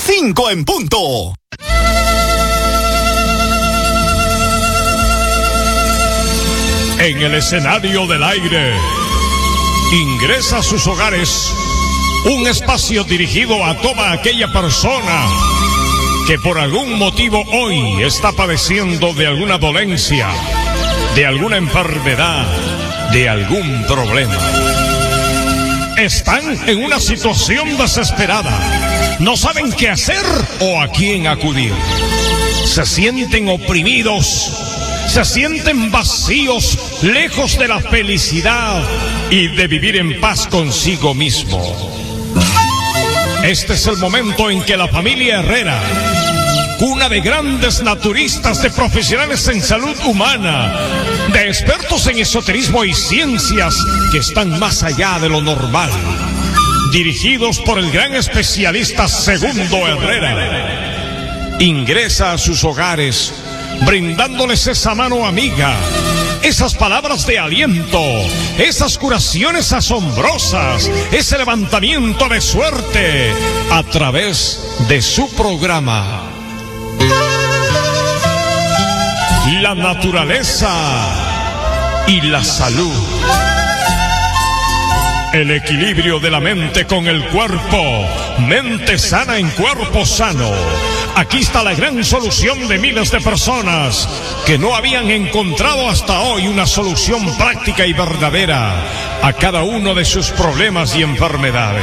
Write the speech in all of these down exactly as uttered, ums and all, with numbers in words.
cinco en punto. En el escenario del aire, ingresa a sus hogares un espacio dirigido a toda aquella persona que por algún motivo hoy está padeciendo de alguna dolencia, de alguna enfermedad, de algún problema. Están en una situación desesperada, no saben qué hacer o a quién acudir. Se sienten oprimidos, se sienten vacíos, lejos de la felicidad y de vivir en paz consigo mismo. Este es el momento en que la familia Herrera, cuna de grandes naturistas, de profesionales en salud humana, de expertos en esoterismo y ciencias que están más allá de lo normal, dirigidos por el gran especialista Segundo Herrera, ingresa a sus hogares brindándoles esa mano amiga, esas palabras de aliento, esas curaciones asombrosas, ese levantamiento de suerte a través de su programa. La naturaleza y la salud. El equilibrio de la mente con el cuerpo. Mente sana en cuerpo sano. Aquí está la gran solución de miles de personas que no habían encontrado hasta hoy una solución práctica y verdadera a cada uno de sus problemas y enfermedades.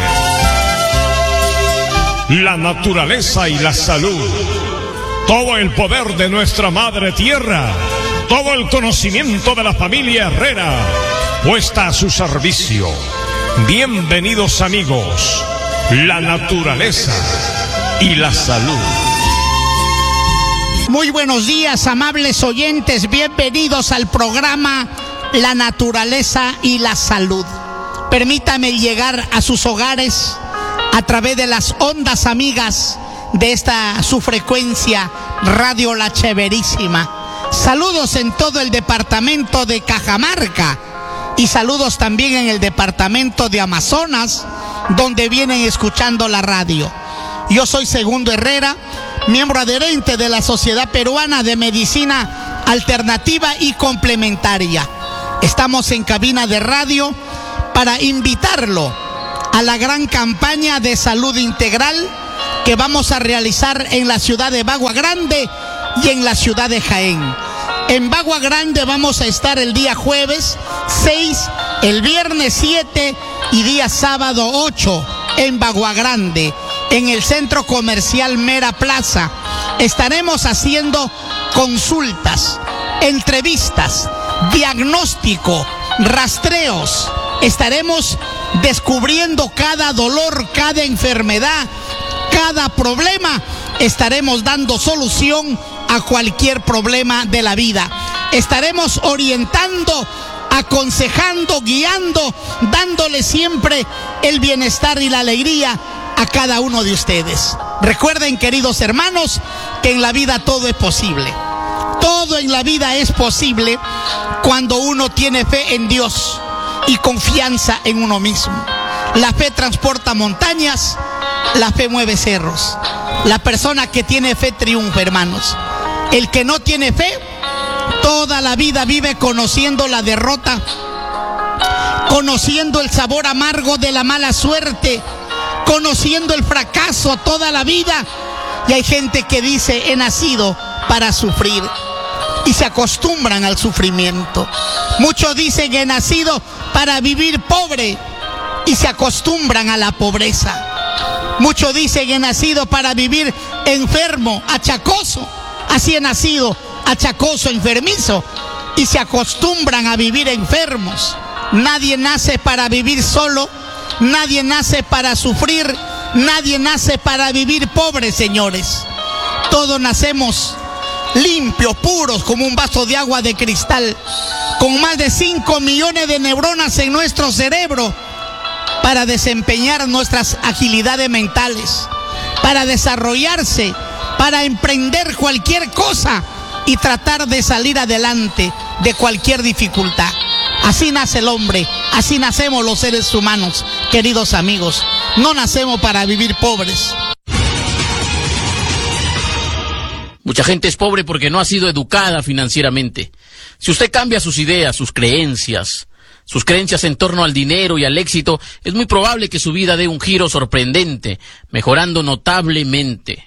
La naturaleza y la salud. Todo el poder de nuestra madre tierra, todo el conocimiento de la familia Herrera, puesta a su servicio. Bienvenidos amigos, la naturaleza y la salud. Muy buenos días, amables oyentes, bienvenidos al programa La Naturaleza y la Salud. Permítame llegar a sus hogares a través de las ondas amigas de esta su frecuencia Radio La Cheverísima. Saludos en todo el departamento de Cajamarca y saludos también en el departamento de Amazonas, donde vienen escuchando la radio. Yo soy Segundo Herrera, miembro adherente de la Sociedad Peruana de Medicina Alternativa y Complementaria. Estamos en cabina de radio para invitarlo a la gran campaña de salud integral que vamos a realizar en la ciudad de Bagua Grande y en la ciudad de Jaén. En Bagua Grande vamos a estar el día jueves seis, el viernes siete y día sábado ocho en Bagua Grande, en el centro comercial Mera Plaza. Estaremos haciendo consultas, entrevistas, diagnóstico, rastreos. Estaremos descubriendo cada dolor, cada enfermedad, cada problema. Estaremos dando solución a cualquier problema de la vida. Estaremos orientando, aconsejando, guiando, dándole siempre el bienestar y la alegría a cada uno de ustedes. Recuerden, queridos hermanos, que en la vida todo es posible. Todo en la vida es posible cuando uno tiene fe en Dios y confianza en uno mismo. La fe transporta montañas, la fe mueve cerros. La persona que tiene fe triunfa, hermanos. El que no tiene fe, toda la vida vive conociendo la derrota, conociendo el sabor amargo de la mala suerte, conociendo el fracaso toda la vida. Y hay gente que dice, he nacido para sufrir, y se acostumbran al sufrimiento. Muchos dicen, he nacido para vivir pobre, y se acostumbran a la pobreza. Muchos dicen, he nacido para vivir enfermo, achacoso. Así he nacido, achacoso, enfermizo, y se acostumbran a vivir enfermos. Nadie nace para vivir solo, nadie nace para sufrir, nadie nace para vivir pobre, señores. Todos nacemos limpios, puros, como un vaso de agua de cristal, con más de cinco millones de neuronas en nuestro cerebro, para desempeñar nuestras agilidades mentales, para desarrollarse, para emprender cualquier cosa y tratar de salir adelante de cualquier dificultad. Así nace el hombre, así nacemos los seres humanos, queridos amigos. No nacemos para vivir pobres. Mucha gente es pobre porque no ha sido educada financieramente. Si usted cambia sus ideas, sus creencias, sus creencias en torno al dinero y al éxito, es muy probable que su vida dé un giro sorprendente, mejorando notablemente.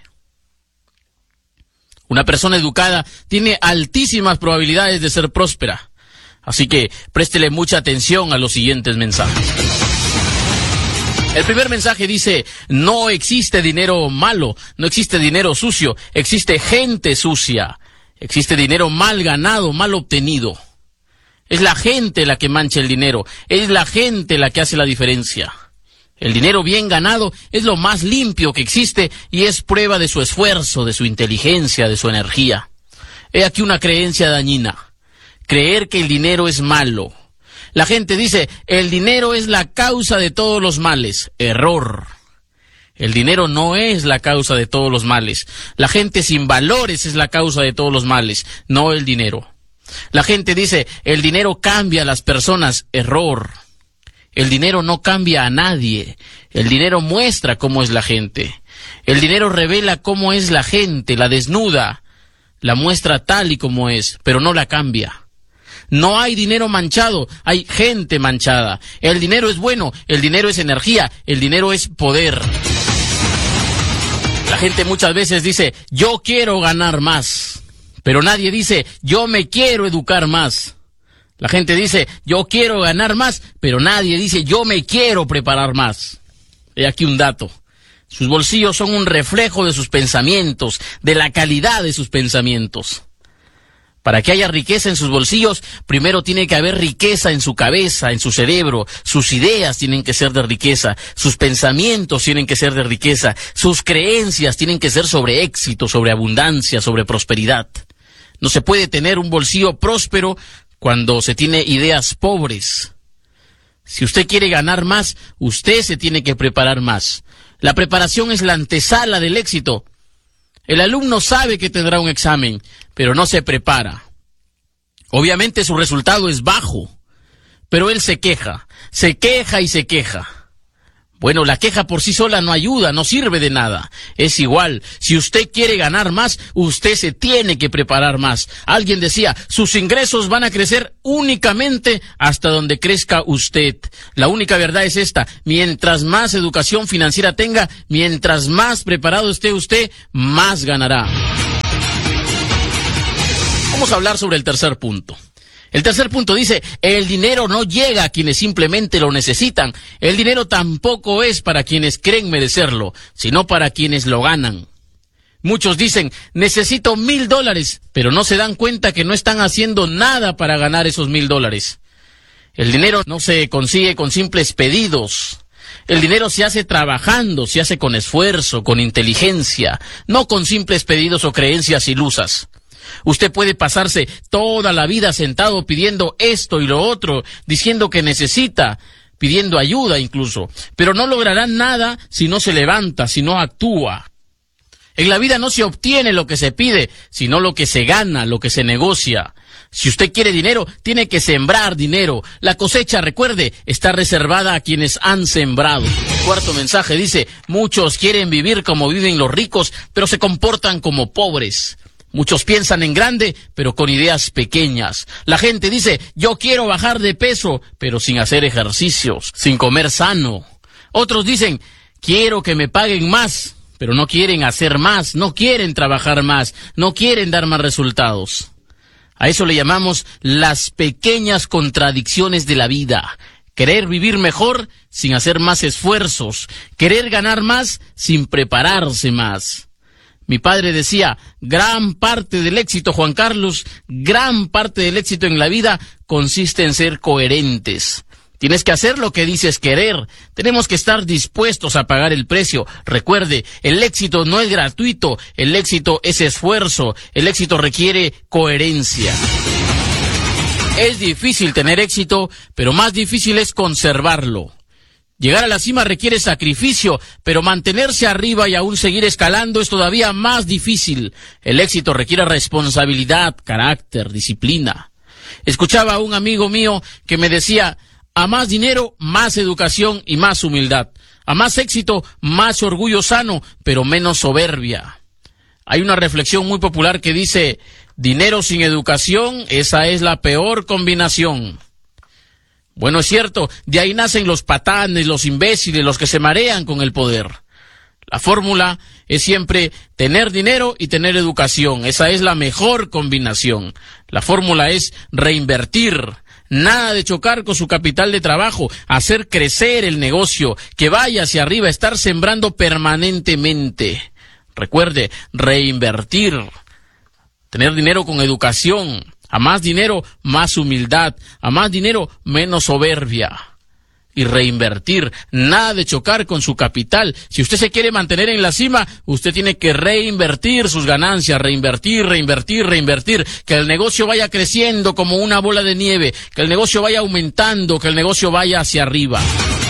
Una persona educada tiene altísimas probabilidades de ser próspera. Así que préstele mucha atención a los siguientes mensajes. El primer mensaje dice, no existe dinero malo, no existe dinero sucio, existe gente sucia, existe dinero mal ganado, mal obtenido. Es la gente la que mancha el dinero, es la gente la que hace la diferencia. El dinero bien ganado es lo más limpio que existe y es prueba de su esfuerzo, de su inteligencia, de su energía. He aquí una creencia dañina, creer que el dinero es malo. La gente dice, el dinero es la causa de todos los males. Error. El dinero no es la causa de todos los males. La gente sin valores es la causa de todos los males, no el dinero. La gente dice, el dinero cambia a las personas. Error. El dinero no cambia a nadie. El dinero muestra cómo es la gente. El dinero revela cómo es la gente, la desnuda, la muestra tal y como es, pero no la cambia. No hay dinero manchado, hay gente manchada. El dinero es bueno, el dinero es energía, el dinero es poder. La gente muchas veces dice, yo quiero ganar más, pero nadie dice, yo me quiero educar más. La gente dice, yo quiero ganar más, pero nadie dice, yo me quiero preparar más. He aquí un dato. Sus bolsillos son un reflejo de sus pensamientos, de la calidad de sus pensamientos. Para que haya riqueza en sus bolsillos, primero tiene que haber riqueza en su cabeza, en su cerebro. Sus ideas tienen que ser de riqueza, sus pensamientos tienen que ser de riqueza, sus creencias tienen que ser sobre éxito, sobre abundancia, sobre prosperidad. No se puede tener un bolsillo próspero cuando se tiene ideas pobres. Si usted quiere ganar más, usted se tiene que preparar más. La preparación es la antesala del éxito. El alumno sabe que tendrá un examen, pero no se prepara. Obviamente su resultado es bajo, pero él se queja, se queja y se queja. Bueno, la queja por sí sola no ayuda, no sirve de nada. Es igual, si usted quiere ganar más, usted se tiene que preparar más. Alguien decía, sus ingresos van a crecer únicamente hasta donde crezca usted. La única verdad es esta, mientras más educación financiera tenga, mientras más preparado esté usted, más ganará. Vamos a hablar sobre el tercer punto. El tercer punto dice, el dinero no llega a quienes simplemente lo necesitan. El dinero tampoco es para quienes creen merecerlo, sino para quienes lo ganan. Muchos dicen, necesito mil dólares, pero no se dan cuenta que no están haciendo nada para ganar esos mil dólares. El dinero no se consigue con simples pedidos. El dinero se hace trabajando, se hace con esfuerzo, con inteligencia, no con simples pedidos o creencias ilusas. Usted puede pasarse toda la vida sentado pidiendo esto y lo otro, diciendo que necesita, pidiendo ayuda incluso, pero no logrará nada si no se levanta, si no actúa. En la vida no se obtiene lo que se pide, sino lo que se gana, lo que se negocia. Si usted quiere dinero, tiene que sembrar dinero. La cosecha, recuerde, está reservada a quienes han sembrado. El cuarto mensaje dice, muchos quieren vivir como viven los ricos, pero se comportan como pobres. Muchos piensan en grande, pero con ideas pequeñas. La gente dice, yo quiero bajar de peso, pero sin hacer ejercicios, sin comer sano. Otros dicen, quiero que me paguen más, pero no quieren hacer más, no quieren trabajar más, no quieren dar más resultados. A eso le llamamos las pequeñas contradicciones de la vida. Querer vivir mejor sin hacer más esfuerzos, querer ganar más sin prepararse más. Mi padre decía, gran parte del éxito, Juan Carlos, gran parte del éxito en la vida consiste en ser coherentes. Tienes que hacer lo que dices querer. Tenemos que estar dispuestos a pagar el precio. Recuerde, el éxito no es gratuito, el éxito es esfuerzo, el éxito requiere coherencia. Es difícil tener éxito, pero más difícil es conservarlo. Llegar a la cima requiere sacrificio, pero mantenerse arriba y aún seguir escalando es todavía más difícil. El éxito requiere responsabilidad, carácter, disciplina. Escuchaba a un amigo mío que me decía, a más dinero, más educación y más humildad. A más éxito, más orgullo sano, pero menos soberbia. Hay una reflexión muy popular que dice, dinero sin educación, esa es la peor combinación. Bueno, es cierto, de ahí nacen los patanes, los imbéciles, los que se marean con el poder. La fórmula es siempre tener dinero y tener educación. Esa es la mejor combinación. La fórmula es reinvertir. Nada de chocar con su capital de trabajo, hacer crecer el negocio, que vaya hacia arriba, estar sembrando permanentemente. Recuerde, reinvertir. Tener dinero con educación. A más dinero, más humildad. A más dinero, menos soberbia. Y reinvertir, nada de chocar con su capital. Si usted se quiere mantener en la cima, usted tiene que reinvertir sus ganancias, reinvertir, reinvertir, reinvertir, que el negocio vaya creciendo como una bola de nieve, que el negocio vaya aumentando, que el negocio vaya hacia arriba.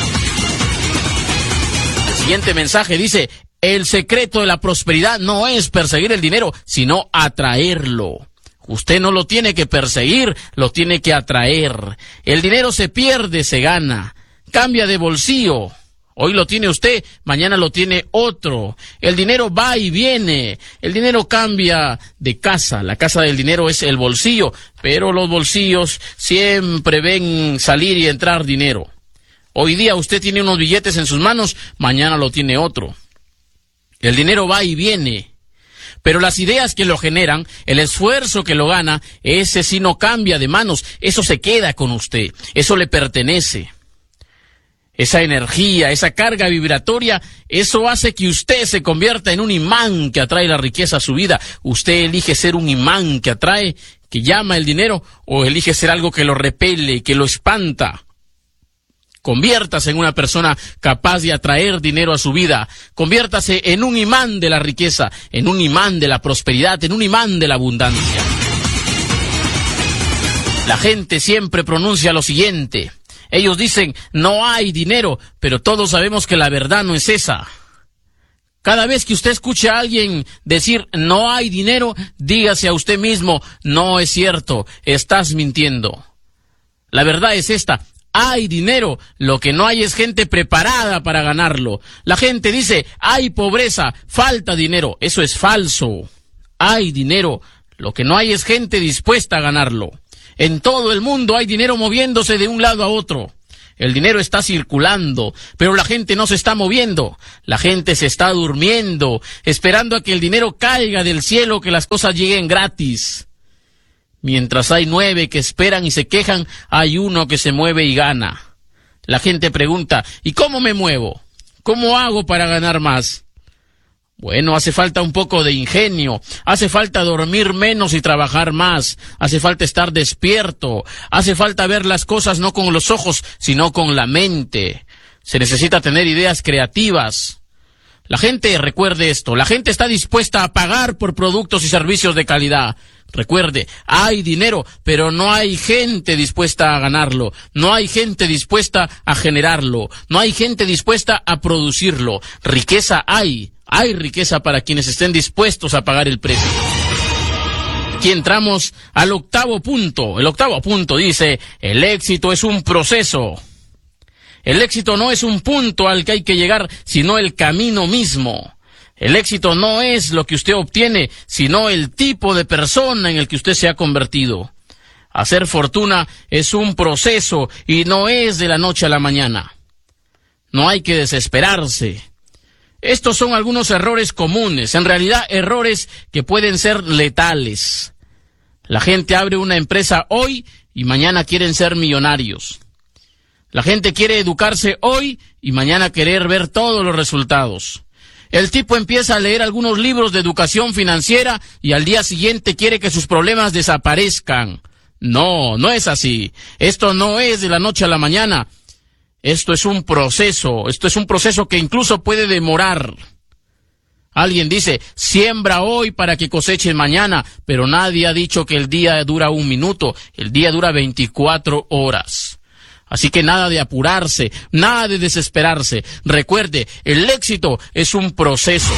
El siguiente mensaje dice, el secreto de la prosperidad no es perseguir el dinero, sino atraerlo. Usted no lo tiene que perseguir, lo tiene que atraer. El dinero se pierde, se gana. Cambia de bolsillo. Hoy lo tiene usted, mañana lo tiene otro. El dinero va y viene. El dinero cambia de casa. La casa del dinero es el bolsillo, pero los bolsillos siempre ven salir y entrar dinero. Hoy día usted tiene unos billetes en sus manos, mañana lo tiene otro. El dinero va y viene. Pero las ideas que lo generan, el esfuerzo que lo gana, ese sí no cambia de manos. Eso se queda con usted. Eso le pertenece. Esa energía, esa carga vibratoria, eso hace que usted se convierta en un imán que atrae la riqueza a su vida. Usted elige ser un imán que atrae, que llama el dinero, o elige ser algo que lo repele, que lo espanta. Conviértase en una persona capaz de atraer dinero a su vida. Conviértase en un imán de la riqueza, en un imán de la prosperidad, en un imán de la abundancia. La gente siempre pronuncia lo siguiente. Ellos dicen, no hay dinero, pero todos sabemos que la verdad no es esa. Cada vez que usted escuche a alguien decir, no hay dinero, dígase a usted mismo, no es cierto, estás mintiendo. La verdad es esta, hay dinero, lo que no hay es gente preparada para ganarlo. La gente dice, hay pobreza, falta dinero, eso es falso. Hay dinero, lo que no hay es gente dispuesta a ganarlo. En todo el mundo hay dinero moviéndose de un lado a otro. El dinero está circulando, pero la gente no se está moviendo. La gente se está durmiendo, esperando a que el dinero caiga del cielo, que las cosas lleguen gratis. Mientras hay nueve que esperan y se quejan, hay uno que se mueve y gana. La gente pregunta, ¿y cómo me muevo? ¿Cómo hago para ganar más? Bueno, hace falta un poco de ingenio, hace falta dormir menos y trabajar más, hace falta estar despierto, hace falta ver las cosas no con los ojos, sino con la mente. Se necesita tener ideas creativas. La gente, recuerde esto, la gente está dispuesta a pagar por productos y servicios de calidad. Recuerde, hay dinero, pero no hay gente dispuesta a ganarlo, no hay gente dispuesta a generarlo, no hay gente dispuesta a producirlo. Riqueza hay. Hay riqueza para quienes estén dispuestos a pagar el precio. Aquí entramos al octavo punto. El octavo punto dice, el éxito es un proceso. El éxito no es un punto al que hay que llegar, sino el camino mismo. El éxito no es lo que usted obtiene, sino el tipo de persona en el que usted se ha convertido. Hacer fortuna es un proceso y no es de la noche a la mañana. No hay que desesperarse. Estos son algunos errores comunes, en realidad errores que pueden ser letales. La gente abre una empresa hoy y mañana quieren ser millonarios. La gente quiere educarse hoy y mañana querer ver todos los resultados. El tipo empieza a leer algunos libros de educación financiera y al día siguiente quiere que sus problemas desaparezcan. No, no es así. Esto no es de la noche a la mañana. Esto es un proceso, esto es un proceso que incluso puede demorar. Alguien dice, siembra hoy para que coseches mañana, pero nadie ha dicho que el día dura un minuto, el día dura veinticuatro horas. Así que nada de apurarse, nada de desesperarse. Recuerde, el éxito es un proceso.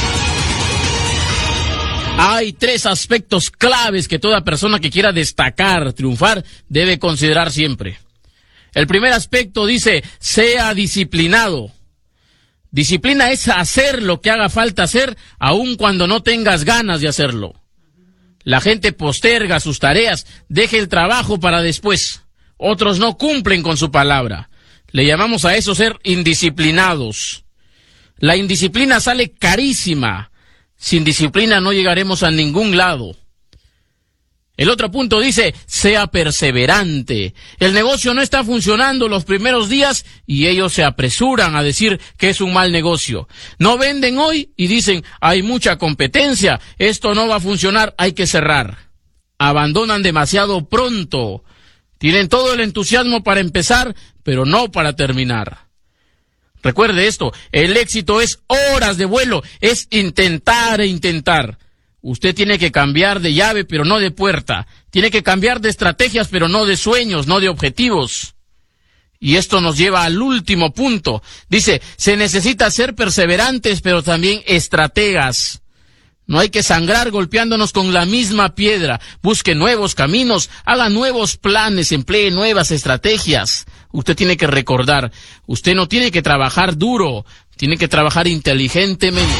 Hay tres aspectos claves que toda persona que quiera destacar, triunfar, debe considerar siempre. El primer aspecto dice, sea disciplinado. Disciplina es hacer lo que haga falta hacer, aun cuando no tengas ganas de hacerlo. La gente posterga sus tareas, deja el trabajo para después. Otros no cumplen con su palabra. Le llamamos a eso ser indisciplinados. La indisciplina sale carísima. Sin disciplina no llegaremos a ningún lado. El otro punto dice, sea perseverante. El negocio no está funcionando los primeros días y ellos se apresuran a decir que es un mal negocio. No venden hoy y dicen, hay mucha competencia, esto no va a funcionar, hay que cerrar. Abandonan demasiado pronto. Tienen todo el entusiasmo para empezar, pero no para terminar. Recuerde esto, el éxito es horas de vuelo, es intentar e intentar. Usted tiene que cambiar de llave, pero no de puerta. Tiene que cambiar de estrategias, pero no de sueños, no de objetivos. Y esto nos lleva al último punto. Dice, se necesita ser perseverantes, pero también estrategas. No hay que sangrar golpeándonos con la misma piedra. Busque nuevos caminos, haga nuevos planes, emplee nuevas estrategias. Usted tiene que recordar, usted no tiene que trabajar duro, tiene que trabajar inteligentemente.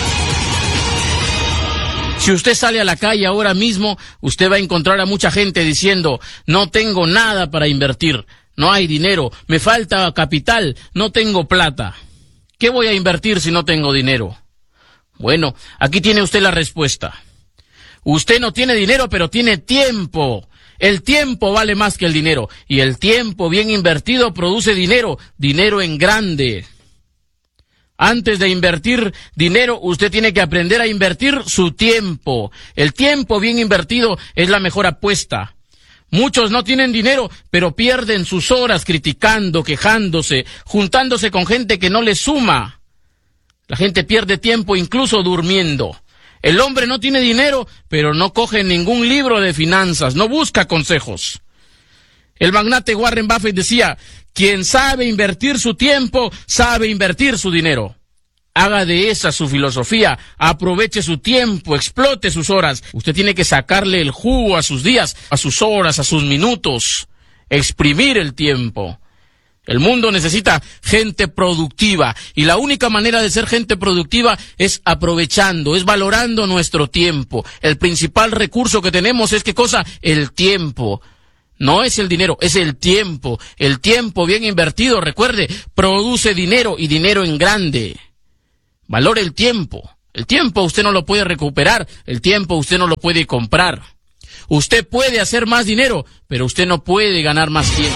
Si usted sale a la calle ahora mismo, usted va a encontrar a mucha gente diciendo, no tengo nada para invertir, no hay dinero, me falta capital, no tengo plata. ¿Qué voy a invertir si no tengo dinero? Bueno, aquí tiene usted la respuesta. Usted no tiene dinero, pero tiene tiempo. El tiempo vale más que el dinero, y el tiempo bien invertido produce dinero, dinero en grande. Antes de invertir dinero, usted tiene que aprender a invertir su tiempo. El tiempo bien invertido es la mejor apuesta. Muchos no tienen dinero, pero pierden sus horas criticando, quejándose, juntándose con gente que no les suma. La gente pierde tiempo incluso durmiendo. El hombre no tiene dinero, pero no coge ningún libro de finanzas, no busca consejos. El magnate Warren Buffett decía, quien sabe invertir su tiempo, sabe invertir su dinero. Haga de esa su filosofía, aproveche su tiempo, explote sus horas. Usted tiene que sacarle el jugo a sus días, a sus horas, a sus minutos, exprimir el tiempo. El mundo necesita gente productiva y la única manera de ser gente productiva es aprovechando, es valorando nuestro tiempo. El principal recurso que tenemos es ¿qué cosa? El tiempo. No es el dinero, es el tiempo. El tiempo bien invertido, recuerde, produce dinero y dinero en grande. Valore el tiempo. El tiempo usted no lo puede recuperar, el tiempo usted no lo puede comprar. Usted puede hacer más dinero, pero usted no puede ganar más tiempo.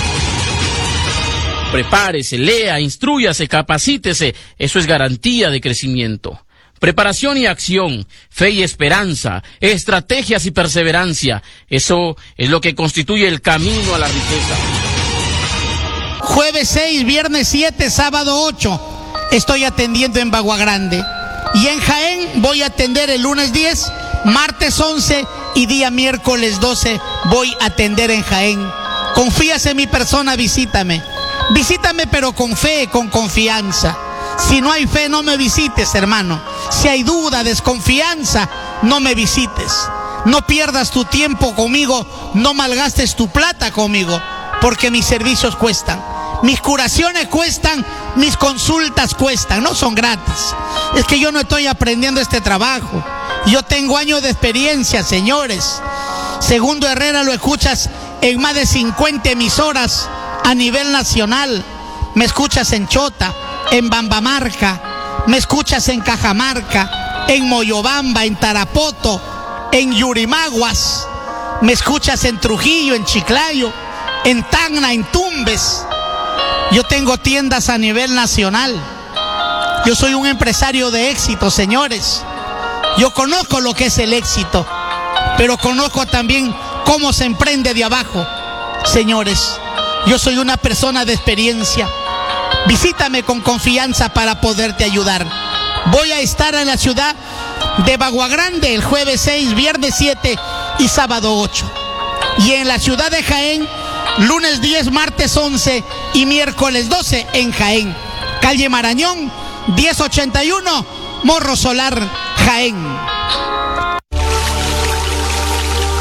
Prepárese, lea, instrúyase, capacítese. Eso es garantía de crecimiento. Preparación y acción, fe y esperanza, estrategias y perseverancia. Eso es lo que constituye el camino a la riqueza. Jueves seis, viernes siete, sábado ocho. Estoy atendiendo en Bagua Grande. Y en Jaén voy a atender el lunes diez, martes once y día miércoles doce voy a atender en Jaén. Confías en mi persona, visítame. Visítame pero con fe, con confianza. Si no hay fe, no me visites, hermano. Si hay duda, desconfianza, no me visites. No pierdas tu tiempo conmigo, no malgastes tu plata conmigo, porque mis servicios cuestan. Mis curaciones cuestan, mis consultas cuestan, no son gratis. Es que yo no estoy aprendiendo este trabajo. Yo tengo años de experiencia, señores. Segundo Herrera lo escuchas en más de cincuenta emisoras a nivel nacional. Me escuchas en Chota, en Bambamarca, me escuchas en Cajamarca, en Moyobamba, en Tarapoto, en Yurimaguas, me escuchas en Trujillo, en Chiclayo, en Tacna, en Tumbes. Yo tengo tiendas a nivel nacional. Yo soy un empresario de éxito, señores. Yo conozco lo que es el éxito, pero conozco también cómo se emprende de abajo. Señores, yo soy una persona de experiencia. Visítame con confianza para poderte ayudar. Voy a estar en la ciudad de Bagua Grande el jueves seis, viernes siete y sábado ocho. Y en la ciudad de Jaén, lunes diez, martes once y miércoles doce en Jaén. Calle Marañón, diez ochenta y uno, Morro Solar, Jaén.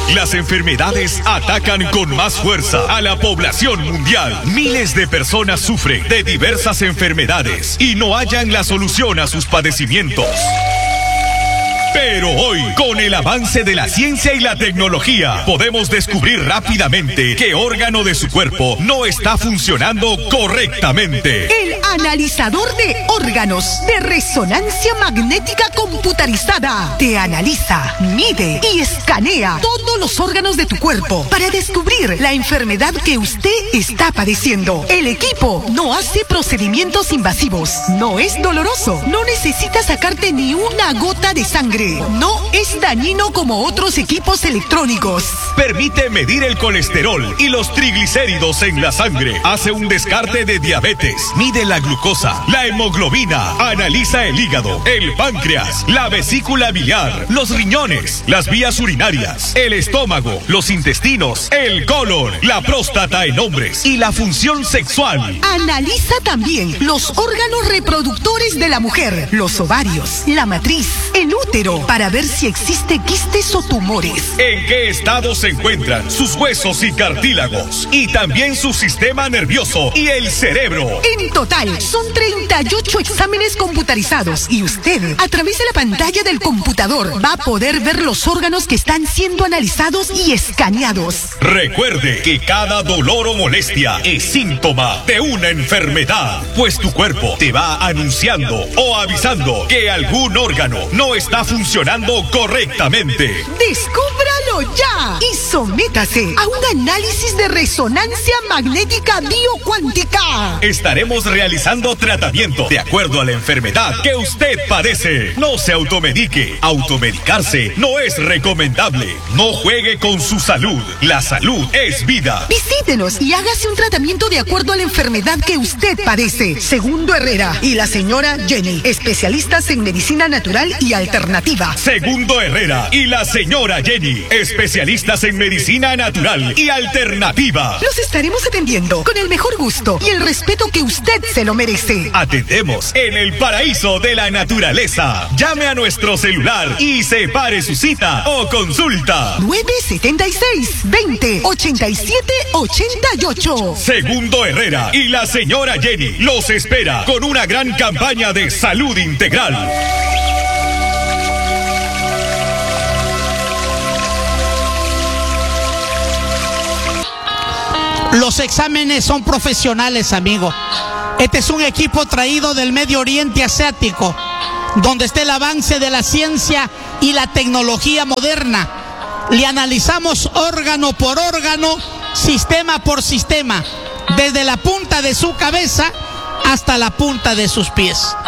Las enfermedades atacan con más fuerza a la población mundial. Miles de personas sufren de diversas enfermedades y no hallan la solución a sus padecimientos. Pero hoy, con el avance de la ciencia y la tecnología, podemos descubrir rápidamente qué órgano de su cuerpo no está funcionando correctamente. El analizador de órganos de resonancia magnética computarizada te analiza, mide y escanea todos los órganos de tu cuerpo para descubrir la enfermedad que usted está padeciendo. El equipo no hace procedimientos invasivos, no es doloroso, no necesita sacarte ni una gota de sangre. No es dañino como otros equipos electrónicos. Permite medir el colesterol y los triglicéridos en la sangre. Hace un descarte de diabetes. Mide la glucosa, la hemoglobina. Analiza el hígado, el páncreas, la vesícula biliar, los riñones, las vías urinarias, el estómago, los intestinos, el colon, la próstata en hombres y la función sexual. Analiza también los órganos reproductores de la mujer, los ovarios, la matriz, el útero, para ver si existe quistes o tumores. ¿En qué estado se encuentran sus huesos y cartílagos? Y también su sistema nervioso y el cerebro. En total, son treinta y ocho exámenes computarizados y usted, a través de la pantalla del computador, va a poder ver los órganos que están siendo analizados y escaneados. Recuerde que cada dolor o molestia es síntoma de una enfermedad, pues tu cuerpo te va anunciando o avisando que algún órgano no está funcionando funcionando correctamente. ¡Descúbralo ya! Y sométase a un análisis de resonancia magnética biocuántica. Estaremos realizando tratamiento de acuerdo a la enfermedad que usted padece. No se automedique. Automedicarse no es recomendable. No juegue con su salud. La salud es vida. Visítenos y hágase un tratamiento de acuerdo a la enfermedad que usted padece. Segundo Herrera y la señora Jenny, especialistas en medicina natural y alternativa. Segundo Herrera y la señora Jenny, especialistas en medicina natural y alternativa. Los estaremos atendiendo con el mejor gusto y el respeto que usted se lo merece. Atendemos en el paraíso de la naturaleza. Llame a nuestro celular y separe su cita o consulta. nueve siete seis, veinte, ochenta y siete, ochenta y ocho. Segundo Herrera y la señora Jenny los espera con una gran campaña de salud integral. Los exámenes son profesionales, amigo. Este es un equipo traído del Medio Oriente Asiático, donde está el avance de la ciencia y la tecnología moderna. Le analizamos órgano por órgano, sistema por sistema, desde la punta de su cabeza hasta la punta de sus pies.